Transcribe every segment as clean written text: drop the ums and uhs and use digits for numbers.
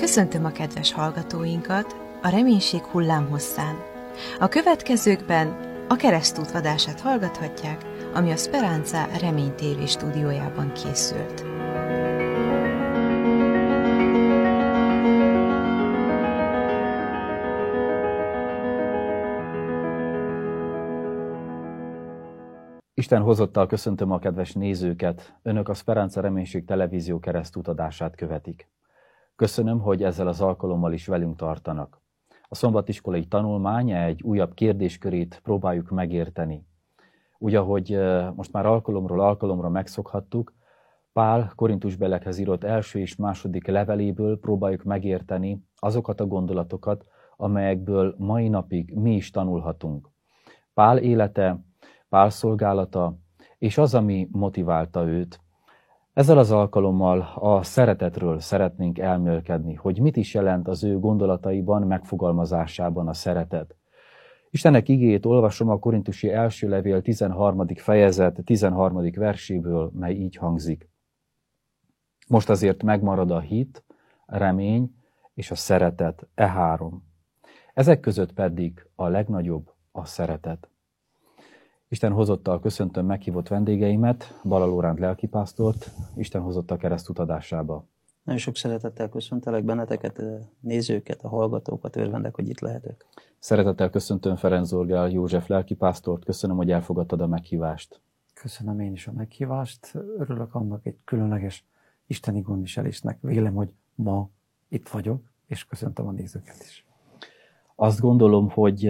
Köszöntöm a kedves hallgatóinkat a Reménység hullámhosszán. A következőkben a Keresztút adását hallgathatják, ami a Speranza Remény TV stúdiójában készült. Isten hozottal köszöntöm a kedves nézőket, önök a Speranza Reménység televízió Keresztút adását követik. Köszönöm, hogy ezzel az alkalommal is velünk tartanak. A szombatiskolai tanulmány egy újabb kérdéskörét próbáljuk megérteni. Úgy, ahogy most már alkalomról alkalomra megszokhattuk, Pál Korintusbeliekhez írott első és második leveléből próbáljuk megérteni azokat a gondolatokat, amelyekből mai napig mi is tanulhatunk. Pál élete, Pál szolgálata és az, ami motiválta őt. Ezzel az alkalommal a szeretetről szeretnénk elmélkedni, hogy mit is jelent az ő gondolataiban, megfogalmazásában a szeretet. Istennek igéjét olvasom a Korintusi első levél 13. fejezet 13. verséből, mely így hangzik. Most azért megmarad a hit, a remény és a szeretet, e három. Ezek között pedig a legnagyobb a szeretet. Isten hozottal köszöntöm meghívott vendégeimet, Balla Lóránt lelkipásztort, Isten hozott a Keresztút adásába. Nagyon sok szeretettel köszöntelek benneteket, nézőket, a hallgatókat, örvendek, hogy itt lehetek. Szeretettel köszöntöm Ferenc Zorgál József lelkipásztort, köszönöm, hogy elfogadtad a meghívást. Köszönöm én is a meghívást, örülök annak egy különleges isteni gondviselésnek. Vélem, hogy ma itt vagyok, és köszöntöm a nézőket is. Azt gondolom, hogy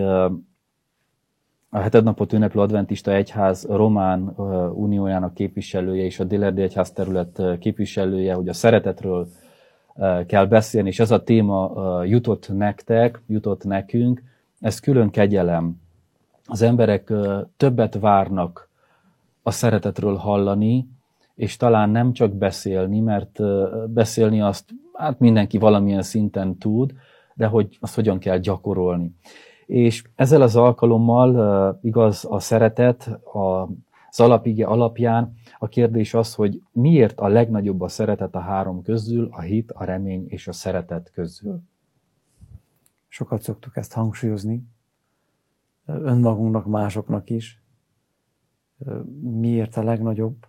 a hetednapot ünneplő adventista egyház román uniójának képviselője és a Dél-Erdély egyház terület képviselője, hogy a szeretetről kell beszélni, és ez a téma jutott nektek, jutott nekünk, ez külön kegyelem. Az emberek többet várnak a szeretetről hallani, és talán nem csak beszélni, mert beszélni azt hát mindenki valamilyen szinten tud, de hogy azt hogyan kell gyakorolni. És ezzel az alkalommal igaz a szeretet, az alapige alapján a kérdés az, hogy miért a legnagyobb a szeretet a három közül, a hit, a remény és a szeretet közül. Sokat szoktuk ezt hangsúlyozni, önmagunknak, másoknak is. Miért a legnagyobb?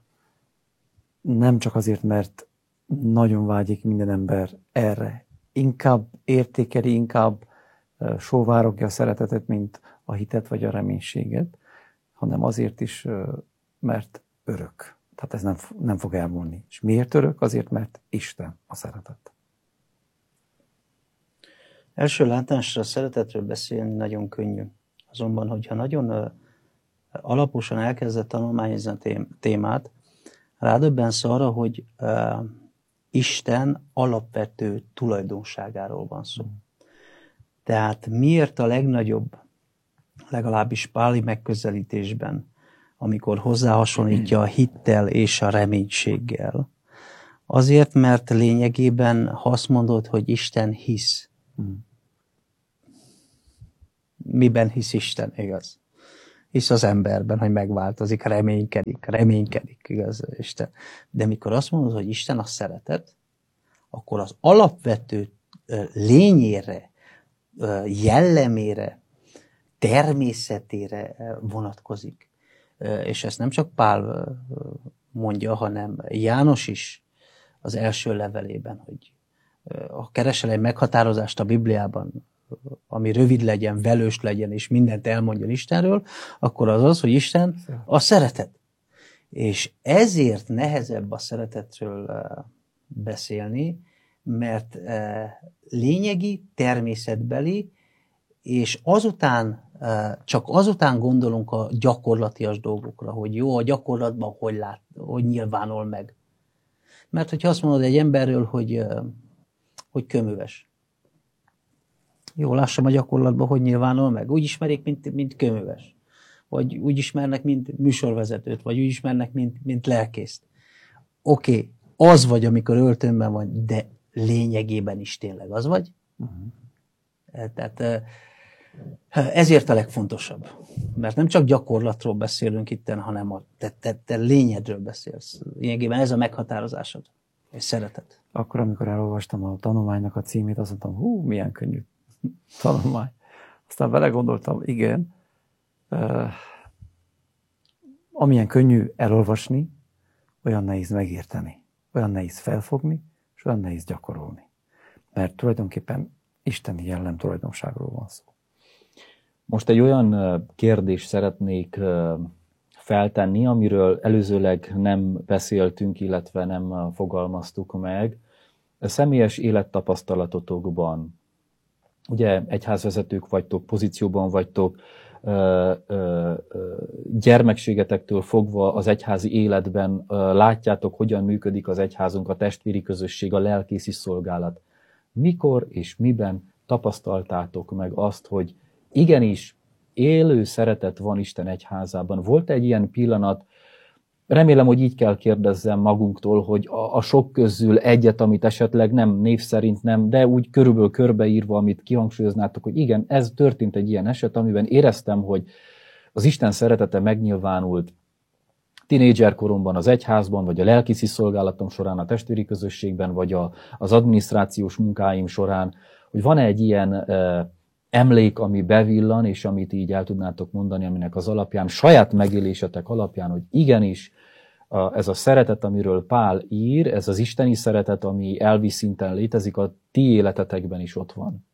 Nem csak azért, mert nagyon vágyik minden ember erre. Inkább értékeli, inkább sóvárogja a szeretetet, mint a hitet vagy a reménységet, hanem azért is, mert örök. Tehát ez nem fog elmúlni. És miért örök? Azért, mert Isten a szeretet. Első látásra a szeretetről beszélni nagyon könnyű. Azonban, hogyha nagyon alaposan elkezdett tanulmányozni a témát, rádöbbensz arra, hogy Isten alapvető tulajdonságáról van szó. Tehát miért a legnagyobb, legalábbis páli megközelítésben, amikor hozzáhasonlítja a hittel és a reménységgel? Azért, mert lényegében, ha azt mondod, hogy Isten hisz. Miben hisz Isten, igaz? Hisz az emberben, hogy megváltozik, reménykedik, igaz, Isten. De mikor azt mondod, hogy Isten a szeretet, akkor az alapvető lényére, jellemére, természetére vonatkozik. És ezt nem csak Pál mondja, hanem János is az első levelében, hogy ha keresel egy meghatározást a Bibliában, ami rövid legyen, velős legyen, és mindent elmondjon Istenről, akkor az az, hogy Isten a szeretet. És ezért nehezebb a szeretetről beszélni, mert lényegi, természetbeli, és csak azután gondolunk a gyakorlatias dolgokra, hogy jó, a gyakorlatban hogy nyilvánul meg. Mert hogyha azt mondod egy emberről, hogy kömöves. Jó, lássam a gyakorlatban, hogy nyilvánul meg. Úgy ismerik, mint kömöves. Vagy úgy ismernek, mint műsorvezetőt, vagy úgy ismernek, mint lelkészt. Oké, az vagy, amikor öltönben vagy, de lényegében is tényleg az vagy. Tehát ezért a legfontosabb. Mert nem csak gyakorlatról beszélünk itten, hanem te lényedről beszélsz. Lényegében ez a meghatározásod. És szeretet. akkor, amikor elolvastam a tanulmánynak a címét, azt mondtam, hú, milyen könnyű tanulmány. Aztán belegondoltam, igen, amilyen könnyű elolvasni, olyan nehéz megérteni, olyan nehéz felfogni, és olyan nehéz gyakorolni. Mert tulajdonképpen isteni jellem tulajdonságról van szó. Most egy olyan kérdést szeretnék feltenni, amiről előzőleg nem beszéltünk, illetve nem fogalmaztuk meg. A személyes élettapasztalatotokban, ugye egyházvezetők vagytok, pozícióban vagytok, gyermekségetektől fogva az egyházi életben látjátok, hogyan működik az egyházunk, a testvéri közösség, a lelkészi szolgálat. Mikor és miben tapasztaltátok meg azt, hogy igenis élő szeretet van Isten egyházában? Volt egy ilyen pillanat, remélem, hogy így kell kérdezzem magunktól, hogy a sok közül egyet, amit esetleg nem név szerint nem, de úgy körülbelül körbeírva, amit kihangsúlyoznátok, hogy igen, ez történt egy ilyen eset, amiben éreztem, hogy az Isten szeretete megnyilvánult tínédzser koromban az egyházban, vagy a lelkészi szolgálatom során, a testvéri közösségben, vagy az adminisztrációs munkáim során, hogy van-e egy ilyen emlék, ami bevillan, és amit így el tudnátok mondani, aminek az alapján, saját megélésetek alapján, hogy igenis ez a szeretet, amiről Pál ír, ez az isteni szeretet, ami elvi szinten létezik, a ti életetekben is ott van.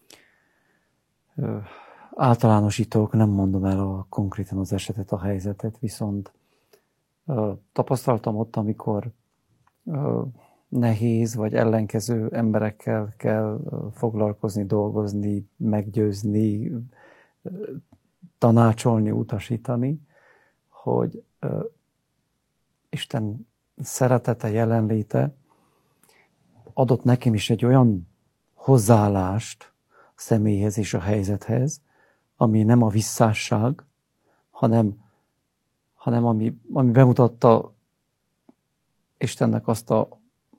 Általánosítók, nem mondom el konkrétan az esetet, a helyzetet, viszont tapasztaltam ott, amikor nehéz vagy ellenkező emberekkel kell foglalkozni, dolgozni, meggyőzni, tanácsolni, utasítani, hogy Isten szeretete, jelenléte adott nekem is egy olyan hozzáállást a személyhez és a helyzethez, ami nem a visszásság, hanem ami bemutatta Istennek azt a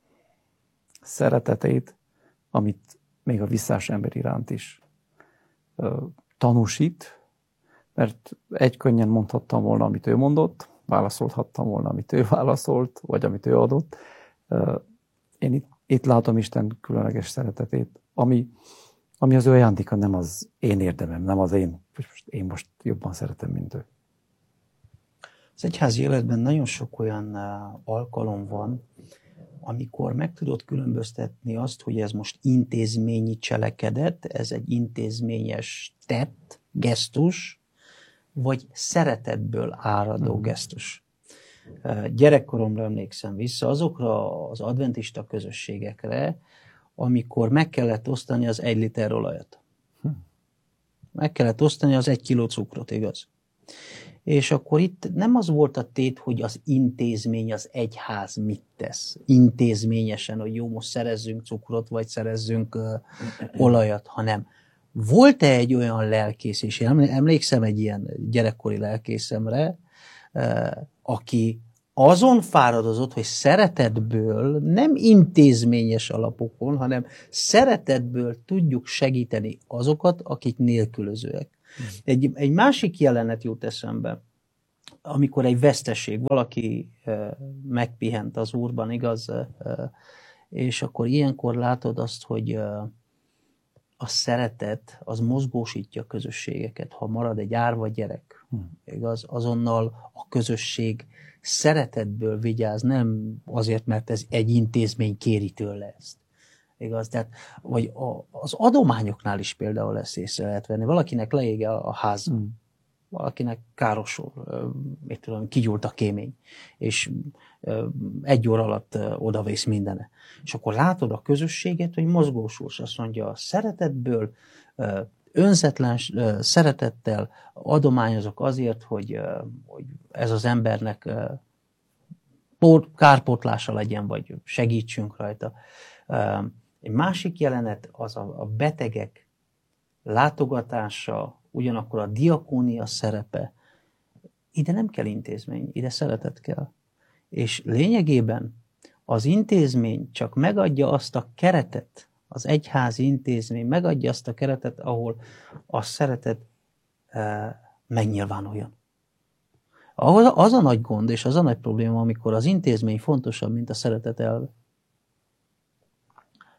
szeretetét, amit még a visszás ember iránt is tanúsít, mert egy könnyen mondhattam volna, amit ő mondott, válaszolhattam volna, amit ő válaszolt, vagy amit ő adott. Én itt látom Isten különleges szeretetét, ami az ő ajándéka, nem az én érdemem, nem az én most jobban szeretem, mint ő. Az egyházi életben nagyon sok olyan alkalom van, amikor meg tudod különböztetni azt, hogy ez most intézményi cselekedet, ez egy intézményes tett, gesztus, vagy szeretetből áradó gesztus. Gyerekkoromra emlékszem vissza azokra az adventista közösségekre, amikor meg kellett osztani az 1 liter olajat. Meg kellett osztani az 1 kiló cukrot, igaz? És akkor itt nem az volt a tét, hogy az intézmény, az egyház mit tesz. Intézményesen, hogy jó, most szerezzünk cukrot, vagy szerezzünk olajat, hanem volt-e egy olyan lelkész, és én emlékszem egy ilyen gyerekkori lelkészemre, aki azon fáradozott, hogy szeretetből, nem intézményes alapokon, hanem szeretetből tudjuk segíteni azokat, akik nélkülözőek. Egy másik jelenet jut eszembe, amikor egy veszteség, valaki megpihent az Úrban, igaz? És akkor ilyenkor látod azt, hogy a szeretet, az mozgósítja a közösségeket. Ha marad egy árva gyerek, igaz? Azonnal a közösség szeretetből vigyáz, nem azért, mert ez egy intézmény kéri tőle ezt. Igaz? Tehát, vagy az adományoknál is például ezt észre lehet venni. Valakinek leége a ház, valakinek károsul, mit tudom, kigyúlt a kémény, és 1 óra alatt odavész mindene. És akkor látod a közösséget, hogy mozgósulsz, azt mondja, a szeretetből, önzetlen szeretettel adományozok azért, hogy ez az embernek kárpótlása legyen, vagy segítsünk rajta. Egy másik jelenet az a betegek látogatása, ugyanakkor a diakónia szerepe. Ide nem kell intézmény, ide szeretet kell. És lényegében az intézmény csak megadja azt a keretet, az egyházi intézmény megadja azt a keretet, ahol a szeretet megnyilvánuljon. Az a nagy gond, és az a nagy probléma, amikor az intézmény fontosabb, mint a szeretet elve.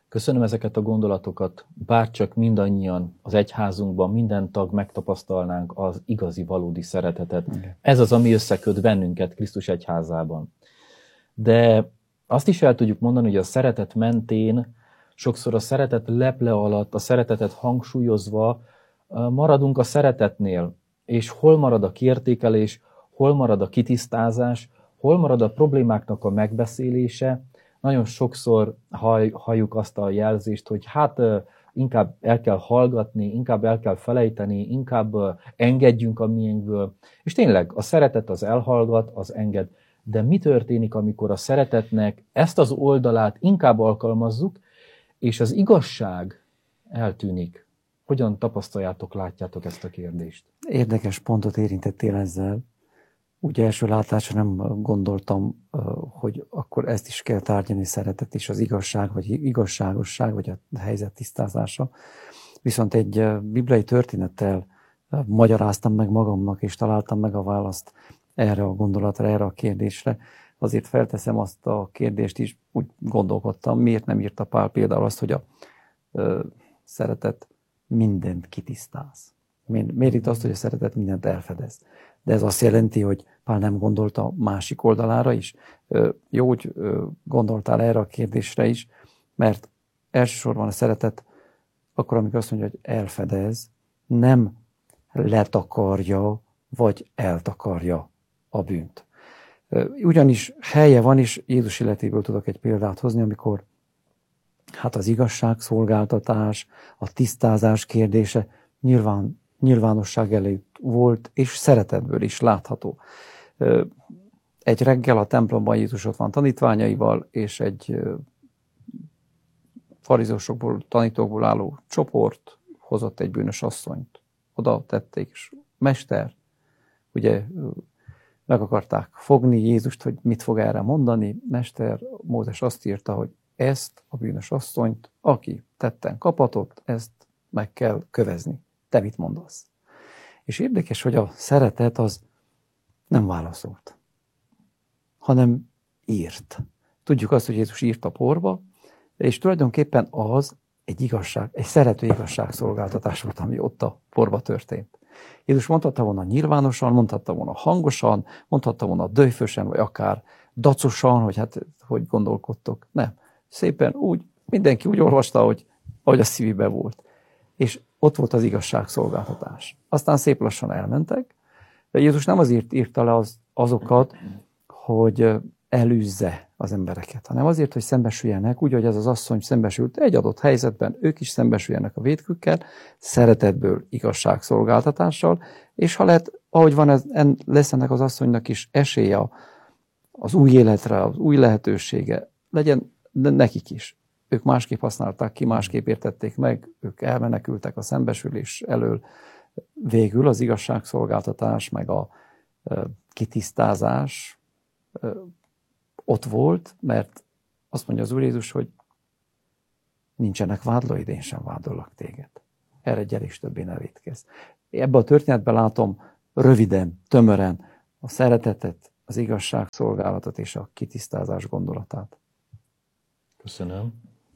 Köszönöm ezeket a gondolatokat, bárcsak mindannyian az egyházunkban, minden tag megtapasztalnánk az igazi, valódi szeretetet. Igen. Ez az, ami összeköt bennünket Krisztus egyházában. De azt is el tudjuk mondani, hogy a szeretet mentén sokszor a szeretet leple alatt, a szeretetet hangsúlyozva maradunk a szeretetnél. És hol marad a kiértékelés, hol marad a kitisztázás, hol marad a problémáknak a megbeszélése. Nagyon sokszor halljuk azt a jelzést, hogy hát inkább el kell hallgatni, inkább el kell felejteni, inkább engedjünk a miénkből. És tényleg a szeretet az elhallgat, az enged. De mi történik, amikor a szeretetnek ezt az oldalát inkább alkalmazzuk, és az igazság eltűnik? Hogyan tapasztaljátok, látjátok ezt a kérdést? Érdekes pontot érintettél ezzel. Úgy első látásra nem gondoltam, hogy akkor ezt is kell tárgyalni, szeretet és az igazság, vagy igazságosság, vagy a helyzet tisztázása. Viszont egy bibliai történettel magyaráztam meg magamnak, és találtam meg a választ erre a gondolatra, erre a kérdésre. Azért felteszem azt a kérdést is, úgy gondolkodtam, miért nem írta Pál például azt, hogy a szeretet mindent kitisztáz. Miért itt azt, hogy a szeretet mindent elfedez? De ez azt jelenti, hogy Pál nem gondolta másik oldalára is. Jó, hogy gondoltál erre a kérdésre is, mert elsősorban a szeretet, akkor, amikor azt mondja, hogy elfedez, nem letakarja, vagy eltakarja a bűnt. Ugyanis helye van, és Jézus életéből tudok egy példát hozni, amikor hát az igazságszolgáltatás, a tisztázás kérdése nyilvánosság előtt volt, és szeretetből is látható. Egy reggel a templomban Jézus ott van tanítványaival, és egy farizósokból, tanítókból álló csoport hozott egy bűnös asszonyt. Oda tették, és mester, ugye meg akarták fogni Jézust, hogy mit fog erre mondani. Mester, Mózes azt írta, hogy ezt a bűnös asszonyt, aki tetten kapatott, ezt meg kell kövezni. Te mit mondasz? És érdekes, hogy a szeretet az nem válaszolt, hanem írt. Tudjuk azt, hogy Jézus írt a porba, és tulajdonképpen az egy szerető igazságszolgáltatás volt, ami ott a porba történt. Jézus mondhatta volna nyilvánosan, mondhatta volna hangosan, mondhatta volna döjfösen, vagy akár dacosan, hogy hát hogy gondolkodtok. Nem. Szépen úgy, mindenki úgy olvasta, ahogy a szívébe volt. És ott volt az igazságszolgáltatás. Aztán szép lassan elmentek, de Jézus nem azért írta le azokat, hogy elűzze az embereket, hanem azért, hogy szembesüljenek, úgy, hogy ez az asszony szembesült egy adott helyzetben, ők is szembesüljenek a vétkükkel, szeretetből, igazságszolgáltatással, és ha lehet, ahogy van, lesz ennek az asszonynak is esélye az új életre, az új lehetősége, legyen nekik is. Ők másképp használták ki, másképp értették meg, ők elmenekültek a szembesülés elől. Végül az igazságszolgáltatás, meg a kitisztázás ott volt, mert azt mondja az Úr Jézus, hogy nincsenek vádlóid, én sem vádollak téged. Erre gyere és többé ne vétkezz. Ebben a történetben látom röviden, tömören a szeretetet, az igazságszolgálatot és a kitisztázás gondolatát. Köszönöm.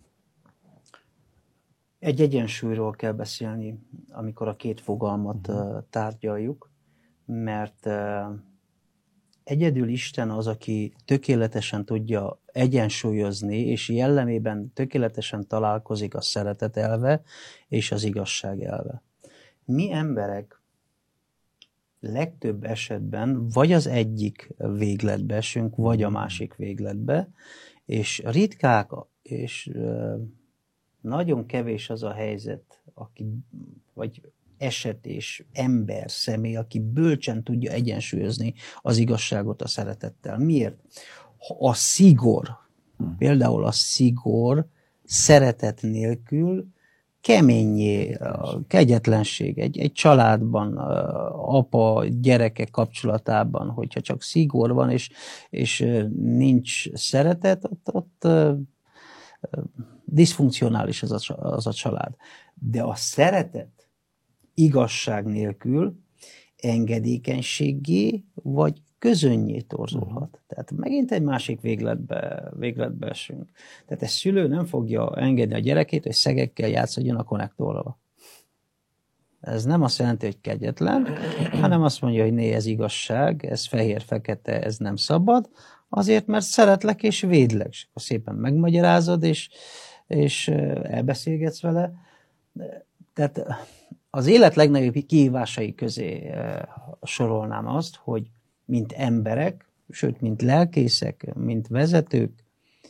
Egy egyensúlyról kell beszélni, amikor a két fogalmat tárgyaljuk, mert egyedül Isten az, aki tökéletesen tudja egyensúlyozni, és jellemében tökéletesen találkozik a szeretet elve és az igazság elve. Mi emberek legtöbb esetben vagy az egyik végletbe esünk, vagy a másik végletbe, és ritkák, és nagyon kevés az a helyzet, vagy eset és ember, személy, aki bölcsen tudja egyensúlyozni az igazságot a szeretettel. Miért? A szigor, például a szigor szeretet nélkül keményé, kegyetlenség egy családban, apa, gyereke kapcsolatában, hogyha csak szigor van, és nincs szeretet, ott diszfunkcionális az a család. De a szeretet igazság nélkül engedékenységgé vagy közönnyé torzulhat. Tehát megint egy másik végletbe esünk. Tehát egy szülő nem fogja engedni a gyerekét, hogy szegekkel játszodjon a konnektorral. Ez nem azt jelenti, hogy kegyetlen, hanem azt mondja, hogy né, ez igazság, ez fehér-fekete, ez nem szabad, azért, mert szeretlek és védlek. És akkor szépen megmagyarázod, és elbeszélgetsz vele. Tehát az élet legnagyobb kihívásai közé sorolnám azt, hogy mint emberek, sőt, mint lelkészek, mint vezetők,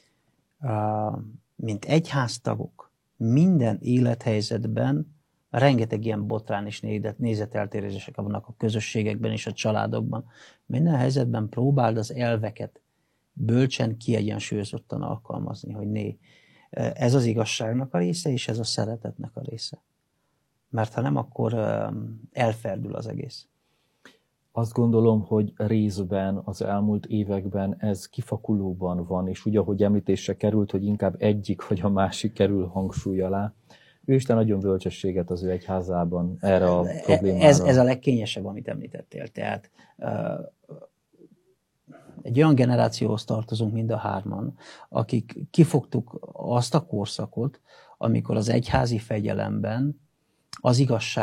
mint egyháztagok, minden élethelyzetben rengeteg ilyen botrán és nézeteltérések vannak a közösségekben és a családokban. Minden helyzetben próbáld az elveket bölcsen, kiegyensúlyozottan alkalmazni, hogy né, ez az igazságnak a része, és ez a szeretetnek a része. Mert ha nem, akkor elferdül az egész. Azt gondolom, hogy részben az elmúlt években ez kifakulóban van, és úgy, ahogy említésre került, hogy inkább egyik vagy a másik kerül hangsúly alá. Ő Isten nagyon bölcsességet az ő egyházában erre a problémára. Ez a legkényesebb, amit említettél. Tehát egy olyan generációhoz tartozunk mind a hárman, akik kifogtuk azt a korszakot, amikor az egyházi fegyelemben az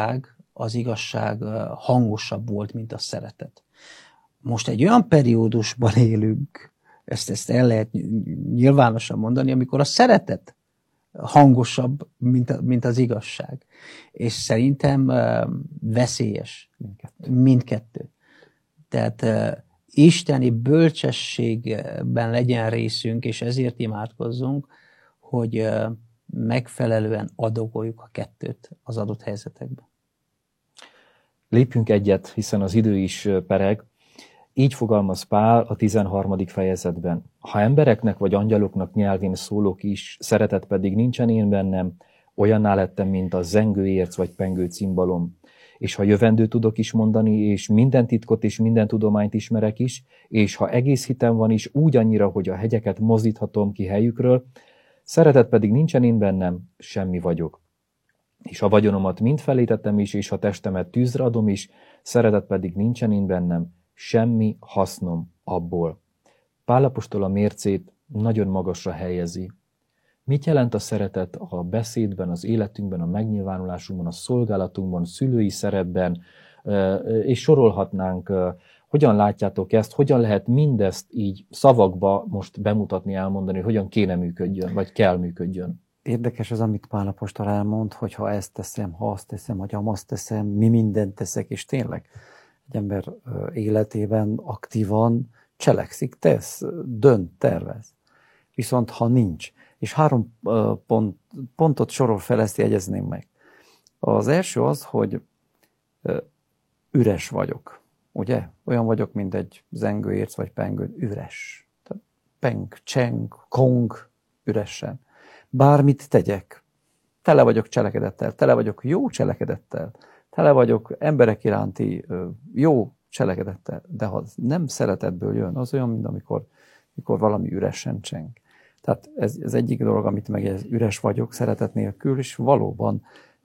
igazság hangosabb volt, mint a szeretet. Most egy olyan periódusban élünk, ezt el lehet nyilvánosan mondani, amikor a szeretet hangosabb, mint az igazság. És szerintem veszélyes mindkettő. Tehát isteni bölcsességben legyen részünk, és ezért imádkozzunk, hogy megfelelően adagoljuk a kettőt az adott helyzetekben. Lépjünk egyet, hiszen az idő is pereg. Így fogalmaz Pál a 13. fejezetben. Ha embereknek vagy angyaloknak nyelvén szólok is, szeretet pedig nincsen én bennem, olyanná lettem, mint a zengőérc vagy pengő cimbalom. És ha jövendő tudok is mondani, és minden titkot és minden tudományt ismerek is, és ha egész hitem van is úgy annyira, hogy a hegyeket mozdíthatom ki helyükről, szeretet pedig nincsen én bennem, semmi vagyok. És ha vagyonomat mind felétettem is, és ha testemet tűzre adom is, szeretet pedig nincsen én bennem, semmi hasznom abból. Pál apostol a mércét nagyon magasra helyezi. Mit jelent a szeretet a beszédben, az életünkben, a megnyilvánulásunkban, a szolgálatunkban, szülői szerepben, és sorolhatnánk, hogyan látjátok ezt, hogyan lehet mindezt így szavakba most bemutatni, elmondani, hogy hogyan kéne működjön, vagy kell működjön. Érdekes az, amit Pál apostol elmond, hogy ha ezt teszem, ha azt teszem, vagy azt teszem, mi mindent teszek, és tényleg egy ember életében aktívan cselekszik, tesz, dönt, tervez. Viszont ha nincs, és 3 pontot sorol fel, ezt jegyezném meg. Az első az, hogy üres vagyok, ugye? Olyan vagyok, mint egy zengőérc vagy pengő, üres. Tehát peng, cseng, kong, üresen. Bármit tegyek, tele vagyok cselekedettel, tele vagyok jó cselekedettel, tele vagyok emberek iránti jó cselekedettel, de ha nem szeretetből jön, az olyan, mint amikor valami üresen cseng. Tehát ez egyik dolog, amit megjegyez, üres vagyok szeretet nélkül, és valóban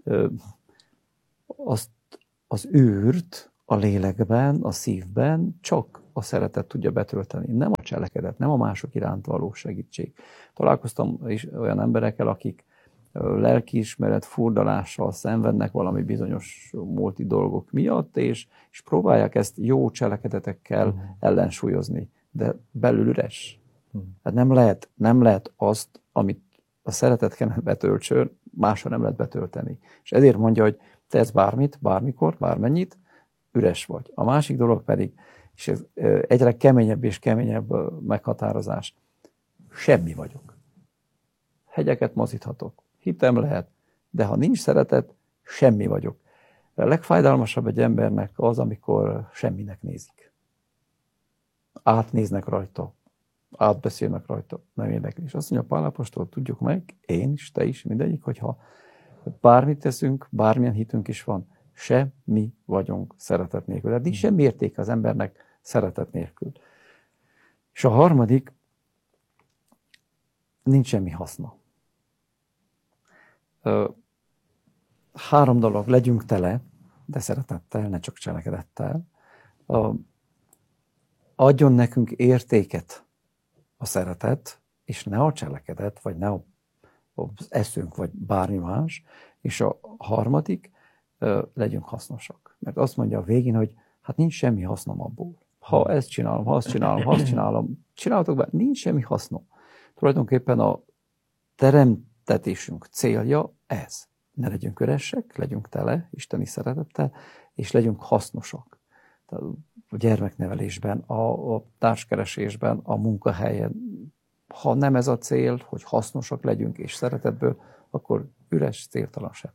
az űrt a lélekben, a szívben csak a szeretet tudja betölteni, nem a cselekedet, nem a mások iránt való segítség. Találkoztam is olyan emberekkel, akik lelkiismeret furdalással szenvednek valami bizonyos múlti dolgok miatt, és próbálják ezt jó cselekedetekkel ellensúlyozni, de belül üres. Hát nem lehet azt, amit a szeretet kellene betöltsön, másra nem lehet betölteni. És ezért mondja, hogy tesz bármit, bármikor, bármennyit, üres vagy. A másik dolog pedig, és ez egyre keményebb és keményebb meghatározás, semmi vagyok. Hegyeket mozdíthatok, hitem lehet, de ha nincs szeretet, semmi vagyok. A legfájdalmasabb egy embernek az, amikor semminek nézik. Átnéznek rajta, átbeszélnek rajta, nem érdekli. És azt mondja Pál apostol, tudjuk meg, én is, te is, mindegyik, hogyha bármit teszünk, bármilyen hitünk is van, semmi vagyunk szeretet nélkül. Tehát nincs semmi értéke az embernek szeretet nélkül. És a harmadik, nincs semmi haszna. 3 dolog, legyünk tele, de szeretettel, ne csak cselekedettel. adjon nekünk értéket a szeretet, és ne a cselekedet, vagy ne az eszünk, vagy bármi más. És a harmadik, legyünk hasznosak. Mert azt mondja a végén, hogy hát nincs semmi hasznom abból. Ha ezt csinálom, ha azt csinálom, ha azt csinálom, csináltok be, nincs semmi hasznom. Tulajdonképpen a teremtetésünk célja ez. Ne legyünk üresek, legyünk tele isteni szeretettel, és legyünk hasznosak. A gyermeknevelésben, a társkeresésben, a munkahelyen. Ha nem ez a cél, hogy hasznosak legyünk és szeretetből, akkor üres, céltalan semmi.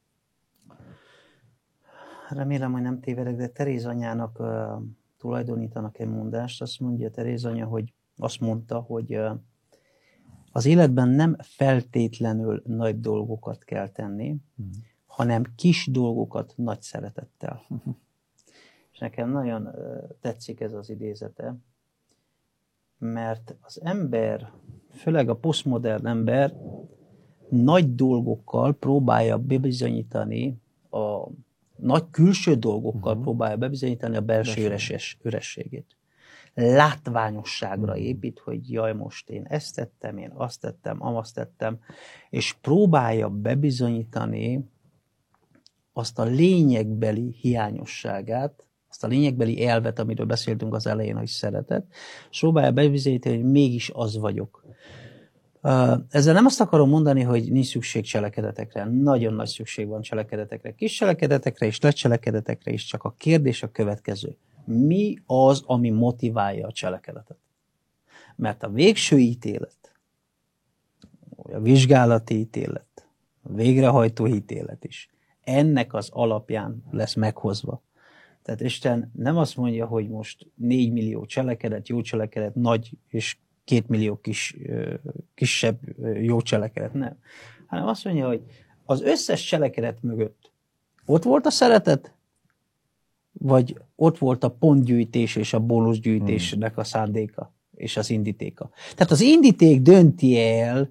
Remélem, hogy nem tévedek, de Teréz anyának tulajdonítanak egy mondást. Azt mondja Teréz anya, hogy azt mondta, hogy az életben nem feltétlenül nagy dolgokat kell tenni, hanem kis dolgokat nagy szeretettel. És nekem nagyon tetszik ez az idézete, mert az ember, főleg a posztmodern ember nagy dolgokkal próbálja bebizonyítani, a nagy külső dolgokkal próbálja bebizonyítani a belső ürességét. Látványosságra épít, hogy jaj, most én ezt tettem, én azt tettem, amazt tettem, és próbálja bebizonyítani azt a lényegbeli hiányosságát, azt a lényegbeli elvet, amiről beszéltünk az elején, hogy szeretet, és próbálja bebizonyítani, hogy mégis az vagyok. Ezzel nem azt akarom mondani, hogy nincs szükség cselekedetekre. Nagyon nagy szükség van cselekedetekre. Kis cselekedetekre és nagy cselekedetekre is, csak a kérdés a következő. Mi az, ami motiválja a cselekedetet? Mert a végső ítélet, a vizsgálati ítélet, a végrehajtó ítélet is ennek az alapján lesz meghozva. Tehát Isten nem azt mondja, hogy most 4 millió cselekedet, jó cselekedet, nagy és 2 millió kisebb jó cselekedet, nem. Hanem azt mondja, hogy az összes cselekedet mögött ott volt a szeretet, vagy ott volt a pontgyűjtés és a bónuszgyűjtésnek a szándéka és az indítéka. Tehát az indíték dönti el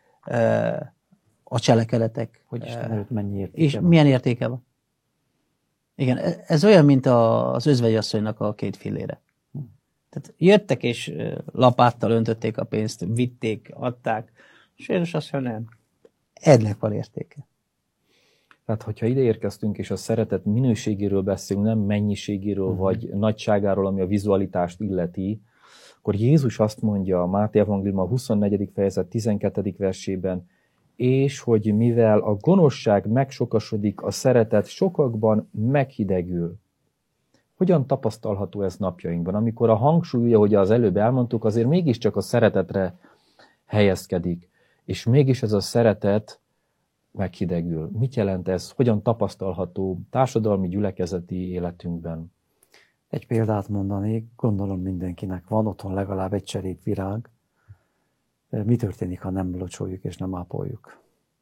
a cselekedetek. Hogy Isten előtt mennyi értéke és van. milyen értéke van. Igen, ez olyan, mint az özvegyasszonynak a 2 fillére. Tehát jöttek és lapáttal öntötték a pénzt, vitték, adták, és Jézus azt mondja, nem. Ennek van értéke. Tehát, hogyha ide érkeztünk, és a szeretet minőségéről beszélünk, nem mennyiségéről, vagy nagyságáról, ami a vizualitást illeti, akkor Jézus azt mondja a Máté evangélium a 24. fejezet 12. versében, és hogy mivel a gonoszság megsokasodik, a szeretet sokakban meghidegül. Hogyan tapasztalható ez napjainkban? Amikor a hangsúly, ahogy az előbb elmondtuk, azért mégiscsak a szeretetre helyezkedik, és mégis ez a szeretet meghidegül. Mit jelent ez? Hogyan tapasztalható társadalmi, gyülekezeti életünkben? Egy példát mondanék, gondolom mindenkinek van otthon legalább egy cserépvirág. Mi történik, ha nem locsoljuk és nem ápoljuk?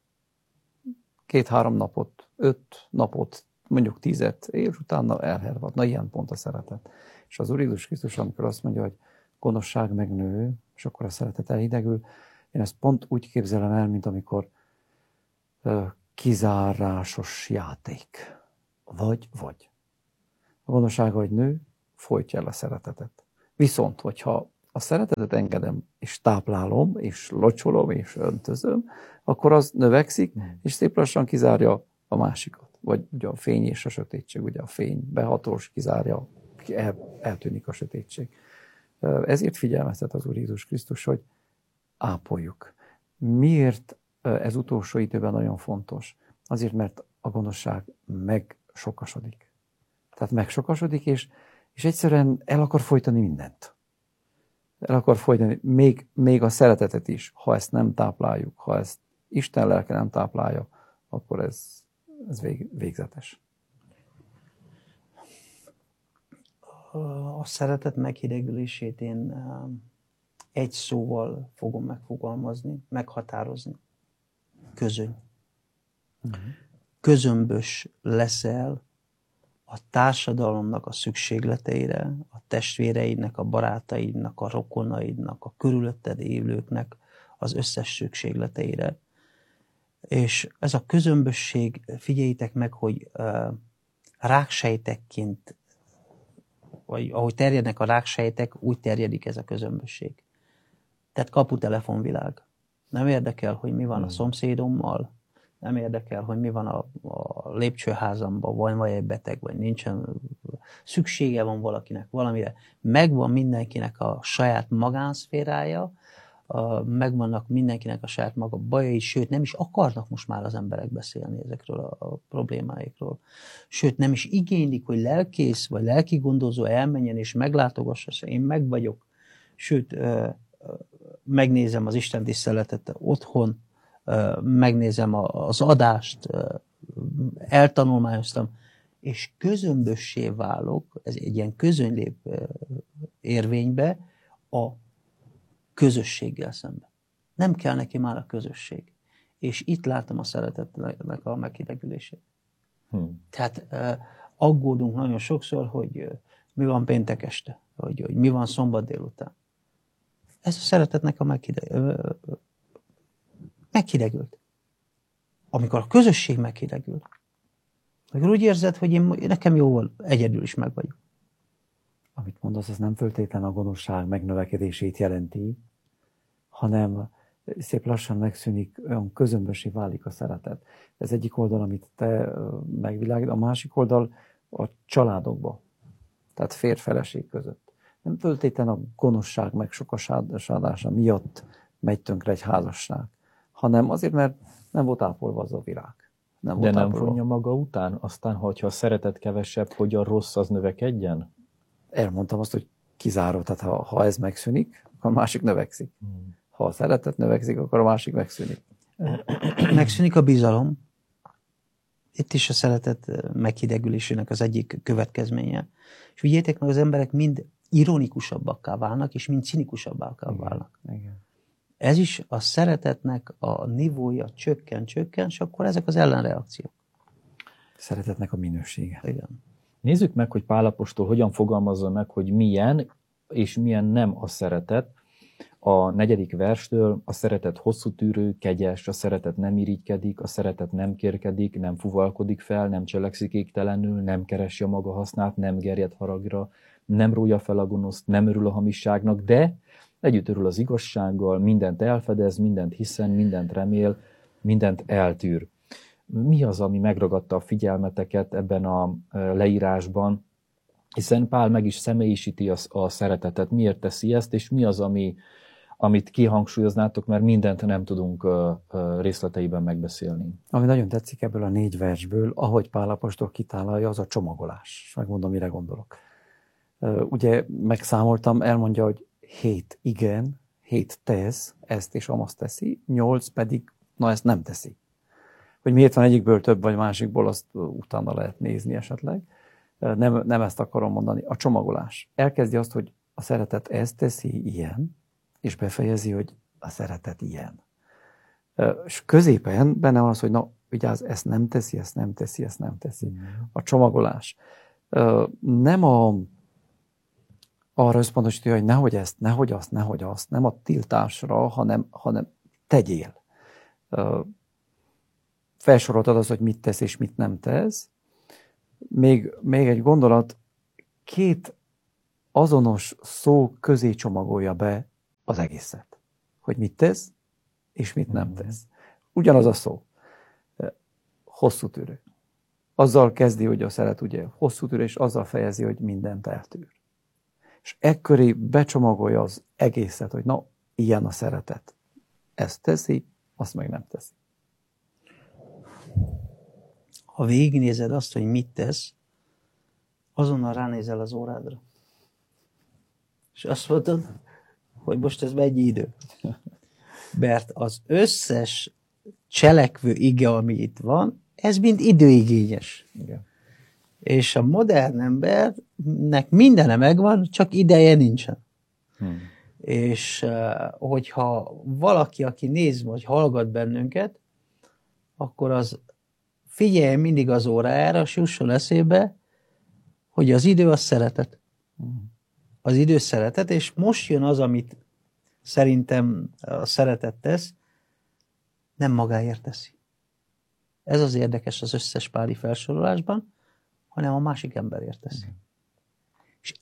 2-3 napot, 5 napot, mondjuk 10 él, utána elhervad. Na, ilyen pont a szeretet. És az Úr Jézus Krisztus, amikor azt mondja, hogy gonoszság megnő, és akkor a szeretet elhidegül, én ezt pont úgy képzelem el, mint amikor kizárásos játék. Vagy. A gonoszság, hogy nő, folytja el a szeretetet. Viszont, hogyha a szeretetet engedem, és táplálom, és locsolom, és öntözöm, akkor az növekszik, és szép lassan kizárja a másikat. Vagy ugye a fény és a sötétség, ugye a fény behatós kizárja, eltűnik a sötétség. Ezért figyelmeztet az Úr Jézus Krisztus, hogy ápoljuk. Miért ez utolsó időben nagyon fontos? Azért, mert a gonoszság megsokasodik. Tehát megsokasodik, és egyszerűen el akar folytani mindent. El akar folytani még a szeretetet is, ha ezt nem tápláljuk, ha ezt Isten lelke nem táplálja, akkor ez végzetes. A szeretet meghidegülését én egy szóval fogom megfogalmazni, meghatározni. Közöny. Közömbös leszel a társadalomnak a szükségleteire, a testvéreidnek, a barátaidnak, a rokonaidnak, a körülötted élőknek az összes szükségleteire. És ez a közömbösség, figyeljétek meg, hogy ráksejtekként vagy ahogy terjednek a ráksejtek, úgy terjedik ez a közömbösség. Tehát kaputelefonvilág. Nem érdekel, hogy mi van a szomszédommal, nem érdekel, hogy mi van a lépcsőházamban, van egy beteg, vagy nincsen, szüksége van valakinek valamire. Megvan mindenkinek a saját magánszférája, megvannak mindenkinek a saját maga bajai, sőt nem is akarnak most már az emberek beszélni ezekről a problémáikról. Sőt nem is igénylik, hogy lelkész vagy lelkigondozó elmenjen és meglátogassa, én meg vagyok. Sőt, megnézem az Isten tiszteletet otthon, megnézem az adást, eltanulmányoztam, és közömbössé válok, ez egy ilyen közönlép érvénybe a közösséggel szemben. Nem kell neki már a közösség. És itt látom a szeretetnek a meghidegülését. Tehát aggódunk nagyon sokszor, hogy mi van péntek este, hogy mi van szombat délután. Ez a szeretetnek a meghidegült. Amikor a közösség meghidegül, akkor úgy érzed, hogy nekem jóval egyedül is meg vagyok. Amit mondasz, az nem föltétlen a gonoszság megnövekedését jelenti, hanem szép lassan megszűnik, olyan közömbössé válik a szeretet. Ez egyik oldal, amit te megvilágít, a másik oldal a családokba, tehát férj-feleség között. Nem föltétlen a gonoszság megsokasádása miatt megy tönkre egy házasság, hanem azért, mert nem volt ápolva az a virág. De nem vonja maga után? Aztán, hogyha a szeretet kevesebb, hogy a rossz az növekedjen? Elmondtam azt, hogy kizáró. Tehát ha ez megszűnik, akkor a másik növekszik. Ha a szeretet növekszik, akkor a másik megszűnik. Megszűnik a bizalom. Itt is a szeretet meghidegülésének az egyik következménye. És vigyétek meg, az emberek mind ironikusabbakká válnak, és mind cinikusabbakká válnak. Igen. Ez is a szeretetnek a nivója csökken, és akkor ezek az ellenreakciók. Szeretetnek a minősége. Igen. Nézzük meg, hogy Pál apostol hogyan fogalmazza meg, hogy milyen és milyen nem a szeretet. A 4. verstől: a szeretet hosszú tűrő, kegyes, a szeretet nem irigykedik, a szeretet nem kérkedik, nem fuvalkodik fel, nem cselekszik égtelenül, nem keresi a maga hasznát, nem gerjed haragra, nem rója fel a gonoszt, nem örül a hamisságnak, de együtt örül az igazsággal, mindent elfedez, mindent hiszen, mindent remél, mindent eltűr. Mi az, ami megragadta a figyelmeteket ebben a leírásban? Hiszen Pál meg is személyisíti a szeretetet. Miért teszi ezt, és mi az, amit kihangsúlyoznátok, mert mindent nem tudunk részleteiben megbeszélni. Ami nagyon tetszik ebből a 4 versből, ahogy Pál apostol kitállalja, az a csomagolás. Megmondom, mire gondolok. Ugye megszámoltam, elmondja, hogy 7 igen, 7 tesz, ezt és amazt teszi, 8 pedig, ezt nem teszi. Hogy miért van egyikből több, vagy másikból, azt utána lehet nézni esetleg. Nem ezt akarom mondani. A csomagolás. Elkezdi azt, hogy a szeretet ezt teszi, ilyen, és befejezi, hogy a szeretet ilyen. És középen benne van az, hogy vigyázz, ezt nem teszi, ezt nem teszi, ezt nem teszi. A csomagolás. Nem arra összpontosítja, hogy nehogy ezt, nehogy azt, nem a tiltásra, hanem tegyél. Felsoroltad az, hogy mit tesz és mit nem tesz. Még egy gondolat, 2 azonos szó közé csomagolja be az egészet. Hogy mit tesz és mit nem tesz. Ugyanaz a szó. Hosszú tűrő. Azzal kezdi, hogy a szeret ugye hosszú tűrő, és azzal fejezi, hogy mindent eltűr. És ekköré becsomagolja az egészet, hogy ilyen a szeretet. Ezt teszi, azt meg nem teszi. Ha végignézed azt, hogy mit tesz, azonnal ránézel az órádra. És azt mondod, hogy most ez mennyi idő. Mert az összes cselekvő ige, ami itt van, ez mind időigényes. Igen. És a modern embernek mindene megvan, csak ideje nincsen. És hogyha valaki, aki néz, vagy hallgat bennünket, akkor az figyelj mindig az órájára, és jusson eszébe, hogy az idő az szeretet. Az idő szeretet, és most jön az, amit szerintem a szeretet tesz, nem magáért teszi. Ez az érdekes az összes páli felsorolásban, hanem a másik emberért teszi. És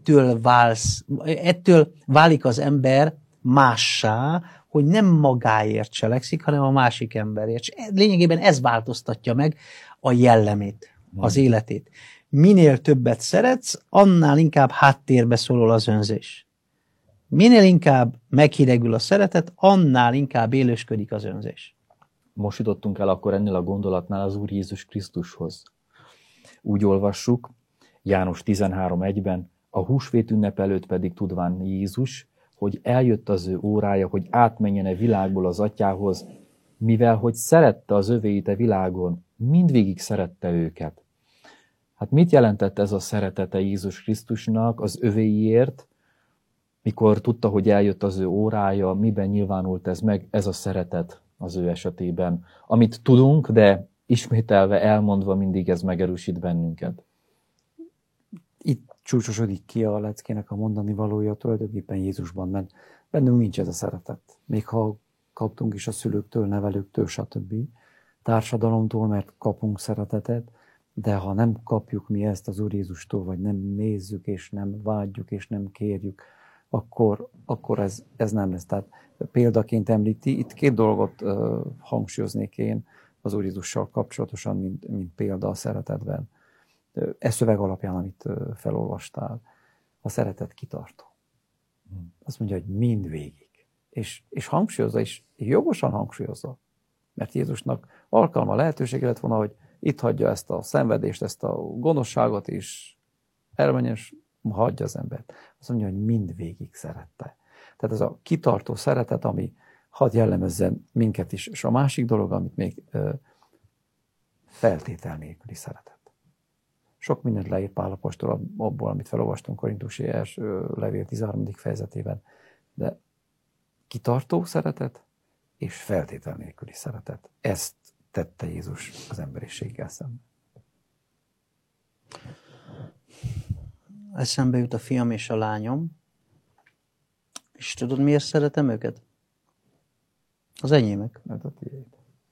ettől válik az ember mássá, hogy nem magáért cselekszik, hanem a másik emberért. És lényegében ez változtatja meg a jellemét, az életét. Minél többet szeretsz, annál inkább háttérbe szorul az önzés. Minél inkább meghidegül a szeretet, annál inkább élősködik az önzés. Most jutottunk el akkor ennél a gondolatnál az Úr Jézus Krisztushoz. Úgy olvassuk, János 13:1-ben, a húsvét ünnep előtt pedig tudván Jézus, hogy eljött az ő órája, hogy átmenjen a világból az atyához, mivel hogy szerette az övéit a világon, mindvégig szerette őket. Hát mit jelentett ez a szeretete Jézus Krisztusnak az övéiért, mikor tudta, hogy eljött az ő órája, miben nyilvánult ez meg, ez a szeretet az ő esetében, amit tudunk, de ismételve, elmondva mindig ez megerősít bennünket. Itt csúcsosodik ki a leckének a mondani valója tulajdonképpen Jézusban, mert bennünk nincs ez a szeretet. Még ha kaptunk is a szülőktől, nevelőktől, stb. Társadalomtól, mert kapunk szeretetet, de ha nem kapjuk mi ezt az Úr Jézustól, vagy nem nézzük, és nem vágyjuk, és nem kérjük, akkor ez nem lesz. Tehát példaként említi, itt két dolgot hangsúlyoznék én az Úr Jézussal kapcsolatosan, mint példa a szeretetben. Szöveg alapján, amit felolvastál, a szeretet kitartó. Azt mondja, hogy mindvégig. És hangsúlyozza, és jogosan hangsúlyozza. Mert Jézusnak alkalma, lehetősége lett volna, hogy itt hagyja ezt a szenvedést, ezt a gonoszságot, és elmenjen, és hagyja az embert. Azt mondja, hogy mindvégig szerette. Tehát ez a kitartó szeretet, ami hadd jellemezzen minket is. És a másik dolog, amit még feltétel nélküli szeretet. Sok mindent leír Pál apostol abból, amit felolvastunk Korintusi első levél 13. fejezetében. De kitartó szeretet és feltétel nélküli szeretet. Ezt tette Jézus az emberiséggel szemben. Eszembe jut a fiam és a lányom, és tudod, miért szeretem őket? Az enyémek. Mert a tiéd.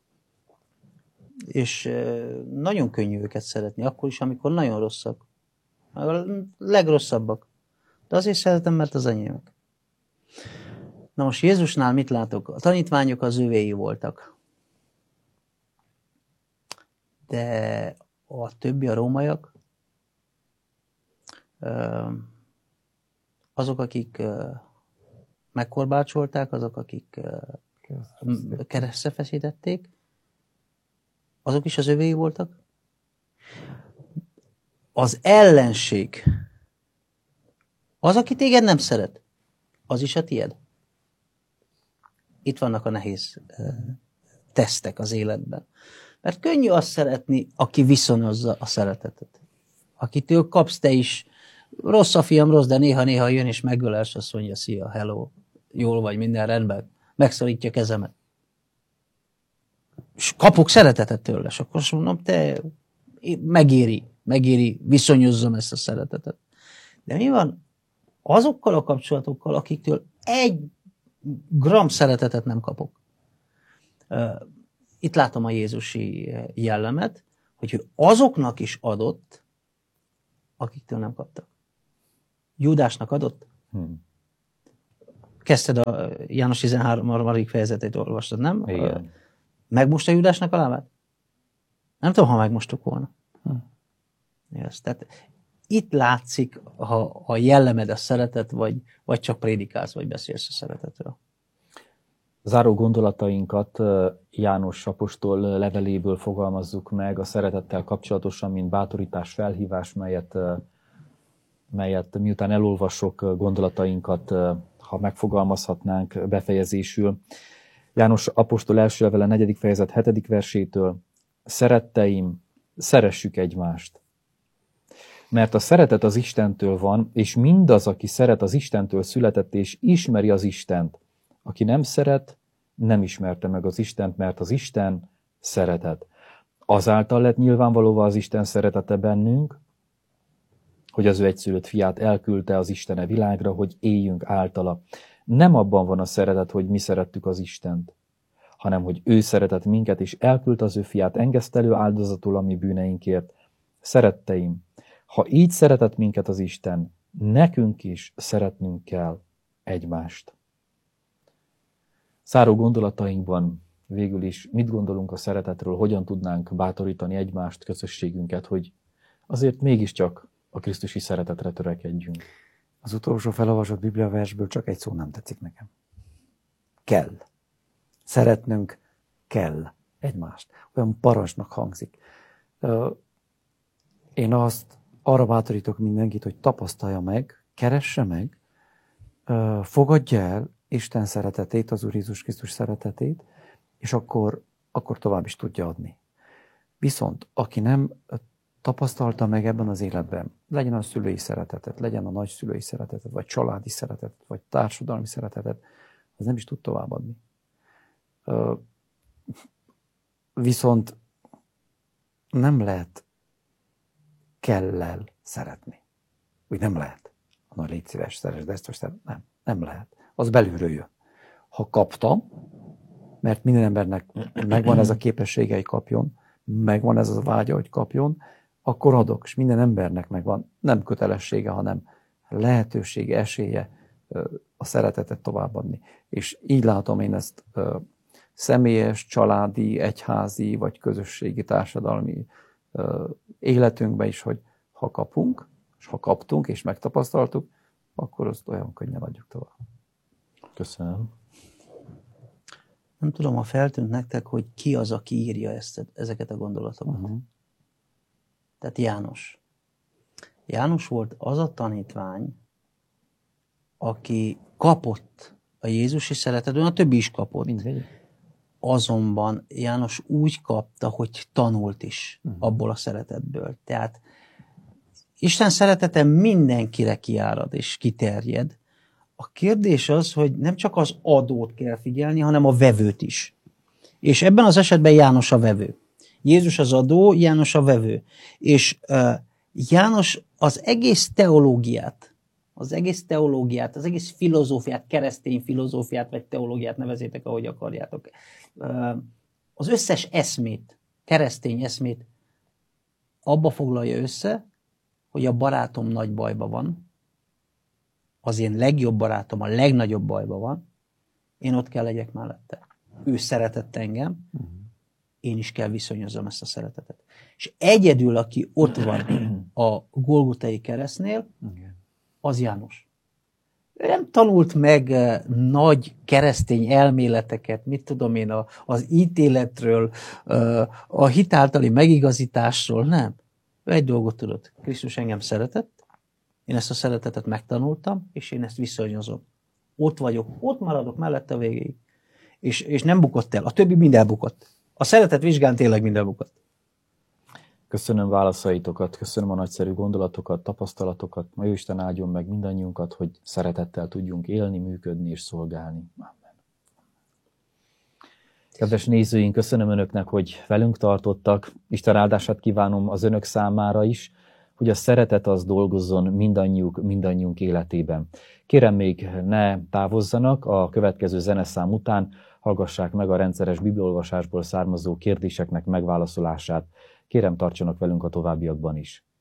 És nagyon könnyű őket szeretni, akkor is, amikor nagyon rosszak. A legrosszabbak. De azért szeretem, mert az enyémek. Na most Jézusnál mit látok? A tanítványok az övéi voltak. De a többi, a rómaiak, azok, akik megkorbácsolták, azok, akik keresztre feszítették, azok is az övéi voltak. Az ellenség, az, aki téged nem szeret, az is a tied. Itt vannak a nehéz tesztek az életben. Mert könnyű azt szeretni, aki viszonyozza a szeretetet. Akitől kapsz te is, rossz a fiam, rossz, de néha-néha jön és megölel, és azt mondja, szia, hello, jól vagy, minden rendben, megszorítja kezemet. És kapok szeretetet tőle, és akkor azt mondom, te megéri, viszonyozzam ezt a szeretetet. De mi van azokkal a kapcsolatokkal, akiktől 1 gram szeretetet nem kapok? Itt látom a jézusi jellemet, hogy ő azoknak is adott, akiktől nem kaptak. Júdásnak adott? Kezdted a János 13. fejezetét olvastad, nem? Igen. Megmosta Júdásnak a lábát? Nem tudom, ha megmostuk volna. Yes, tehát itt látszik a jellemed a szeretet, vagy csak prédikálsz, vagy beszélsz a szeretetről. Záró gondolatainkat János apostol leveléből fogalmazzuk meg a szeretettel kapcsolatosan, mint bátorítás, felhívás, melyet miután elolvasok gondolatainkat, ha megfogalmazhatnánk befejezésül. János apostol első levele 4. fejezet 7. versétől: Szeretteim, szeressük egymást. Mert a szeretet az Istentől van, és mindaz, aki szeret, az Istentől született, és ismeri az Istent. Aki nem szeret, nem ismerte meg az Istent, mert az Isten szeretet. Azáltal lett nyilvánvalóvá az Isten szeretete bennünk, hogy az ő egyszülött fiát elküldte az Istene világra, hogy éljünk általa. Nem abban van a szeretet, hogy mi szerettük az Istent, hanem hogy ő szeretett minket, és elküldte az ő fiát engesztelő áldozatul a mi bűneinkért. Szeretteim, ha így szeretett minket az Isten, nekünk is szeretnünk kell egymást. Záró gondolatainkban végül is mit gondolunk a szeretetről, hogyan tudnánk bátorítani egymást, közösségünket, hogy azért mégiscsak a krisztusi szeretetre törekedjünk. Az utolsó felolvasott bibliaversből csak egy szó nem tetszik nekem. Kell. Szeretnünk kell egymást. Olyan parancsnak hangzik. Én arra bátorítok mindenkit, hogy tapasztalja meg, keresse meg, fogadja el Isten szeretetét, az Úr Jézus Krisztus szeretetét, és akkor tovább is tudja adni. Viszont aki nem tapasztalta meg ebben az életben, legyen a szülői szeretetet, legyen a nagyszülői szeretetet, vagy családi szeretetet, vagy társadalmi szeretetet, az nem is tud továbbadni. Viszont nem lehet kell-el szeretni. Úgy nem lehet. Na, légy szíves, szeresd ezt, most nem lehet. Az belülről jön. Ha kaptam, mert minden embernek megvan ez a képessége, hogy kapjon, megvan ez a vágya, hogy kapjon, akkor adok, és minden embernek megvan, nem kötelessége, hanem lehetősége, esélye a szeretetet továbbadni. És így látom én ezt személyes, családi, egyházi, vagy közösségi, társadalmi életünkben is, hogy ha kapunk, és ha kaptunk, és megtapasztaltuk, akkor azt olyan könnyen adjuk tovább. Köszönöm. Nem tudom, ha feltűnt nektek, hogy ki az, aki írja ezeket a gondolatokat. Uh-huh. Tehát János. János volt az a tanítvány, aki kapott a Jézusi szeretetben, a többi is kapott. Mindegy. Azonban János úgy kapta, hogy tanult is abból a szeretetből. Tehát Isten szeretete mindenkire kiárad és kiterjed. A kérdés az, hogy nem csak az adót kell figyelni, hanem a vevőt is. És ebben az esetben János a vevő. Jézus az adó, János a vevő. És János az egész teológiát, az egész filozófiát, keresztény filozófiát, vagy teológiát nevezétek, ahogy akarjátok. Az összes eszmét, keresztény eszmét abba foglalja össze, hogy a barátom nagy bajba van, az én legjobb barátom a legnagyobb bajba van, én ott kell legyek mellette. Ő szeretett engem, én is kell viszonyozzam ezt a szeretetet. És egyedül, aki ott van a Golgotai keresztnél, az János. Ő nem tanult meg nagy keresztény elméleteket, mit tudom én, az ítéletről, a hitáltali megigazításról, nem. Ő egy dolgot tudott. Krisztus engem szeretett, én ezt a szeretetet megtanultam, és én ezt viszonyozom. Ott vagyok, ott maradok mellette a végéig. És nem bukott el. A többi mind elbukott. A szeretet vizsgán tényleg mind elbukott. Köszönöm válaszaitokat, köszönöm a nagyszerű gondolatokat, tapasztalatokat. Ma Isten áldjon meg mindannyiunkat, hogy szeretettel tudjunk élni, működni és szolgálni. Amen. Kedves nézőink, köszönöm önöknek, hogy velünk tartottak. Isten áldását kívánom az önök számára is, hogy a szeretet az dolgozzon mindannyiunk életében. Kérem, még ne távozzanak, a következő zeneszám után hallgassák meg a rendszeres bibliaolvasásból származó kérdéseknek megválaszolását. Kérem, tartsanak velünk a továbbiakban is.